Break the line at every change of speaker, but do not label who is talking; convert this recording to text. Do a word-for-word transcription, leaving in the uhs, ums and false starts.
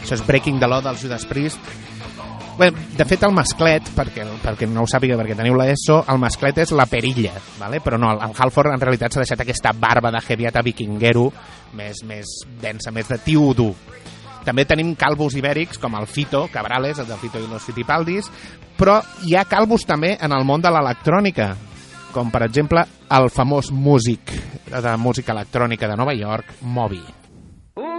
Això és Breaking the Law dels Judas Priest. Bé, de fet, el masclet, perquè, perquè no ho sàpiga, perquè teniu l'ESO, el masclet és la perilla, vale? Però no, el Halford en realitat s'ha deixat aquesta barba de heavyata vikinguero més, més densa, més de tio dur. També tenim calvos ibèrics, com el Fito Cabrales, el del Fito i los Fitipaldis, però hi ha calvos també en el món de l'electrònica, com per exemple el famós músic de música electrònica de Nova York, Moby.